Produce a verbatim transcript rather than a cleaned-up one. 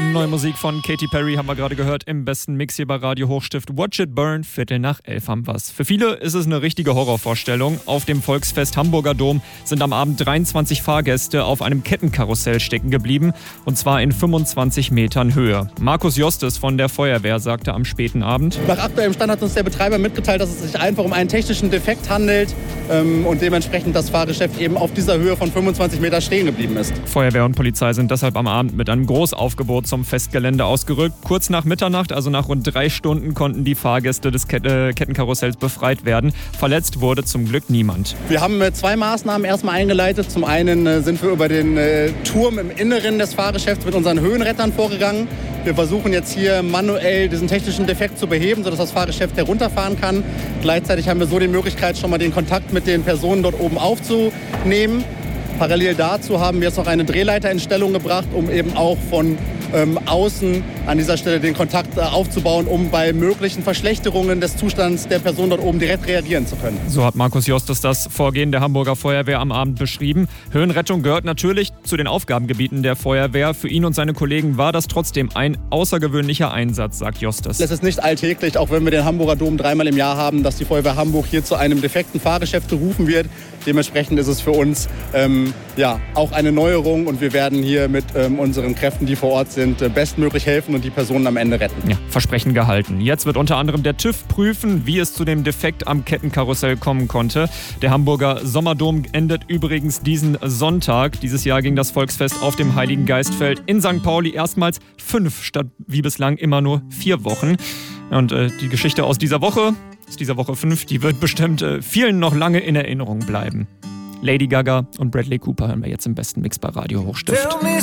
Neue Musik von Katy Perry haben wir gerade gehört im besten Mix hier bei Radio Hochstift. Watch It Burn, Viertel nach elf haben wir's. Für viele ist es eine richtige Horrorvorstellung. Auf dem Volksfest Hamburger Dom sind am Abend dreiundzwanzig Fahrgäste auf einem Kettenkarussell stecken geblieben. Und zwar in fünfundzwanzig Metern Höhe. Markus Jostes von der Feuerwehr sagte am späten Abend: Nach aktuellem Stand hat uns der Betreiber mitgeteilt, dass es sich einfach um einen technischen Defekt handelt ähm, und dementsprechend das Fahrgeschäft eben auf dieser Höhe von fünfundzwanzig Meter stehen geblieben ist. Feuerwehr und Polizei sind deshalb am Abend mit einem Großaufgebot zum Festgelände ausgerückt. Kurz nach Mitternacht, also nach rund drei Stunden, konnten die Fahrgäste des Ket- äh, Kettenkarussells befreit werden. Verletzt wurde zum Glück niemand. Wir haben äh, zwei Maßnahmen erstmal eingeleitet. Zum einen äh, sind wir über den äh, Turm im Inneren des Fahrgeschäfts mit unseren Höhenrettern vorgegangen. Wir versuchen jetzt hier manuell diesen technischen Defekt zu beheben, sodass das Fahrgeschäft herunterfahren kann. Gleichzeitig haben wir so die Möglichkeit, schon mal den Kontakt mit den Personen dort oben aufzunehmen. Parallel dazu haben wir jetzt noch eine Drehleiter in Stellung gebracht, um eben auch von ähm, außen an dieser Stelle den Kontakt äh, aufzubauen, um bei möglichen Verschlechterungen des Zustands der Person dort oben direkt reagieren zu können. So hat Markus Jostes das Vorgehen der Hamburger Feuerwehr am Abend beschrieben. Höhenrettung gehört natürlich zu den Aufgabengebieten der Feuerwehr. Für ihn und seine Kollegen war das trotzdem ein außergewöhnlicher Einsatz, sagt Jostes. Es ist nicht alltäglich, auch wenn wir den Hamburger Dom dreimal im Jahr haben, dass die Feuerwehr Hamburg hier zu einem defekten Fahrgeschäft gerufen wird. Dementsprechend ist es für uns ähm, ja, auch eine Neuerung und wir werden hier mit ähm, unseren Kräften, die vor Ort sind, äh, bestmöglich helfen und die Personen am Ende retten. Ja, Versprechen gehalten. Jetzt wird unter anderem der TÜV prüfen, wie es zu dem Defekt am Kettenkarussell kommen konnte. Der Hamburger Sommerdom endet übrigens diesen Sonntag. Dieses Jahr ging das Volksfest auf dem Heiligen Geistfeld in Sankt Pauli erstmals fünf statt wie bislang immer nur vier Wochen. Und äh, die Geschichte aus dieser Woche, aus dieser Woche fünf, die wird bestimmt äh, vielen noch lange in Erinnerung bleiben. Lady Gaga und Bradley Cooper hören wir jetzt im besten Mix bei Radio Hochstift.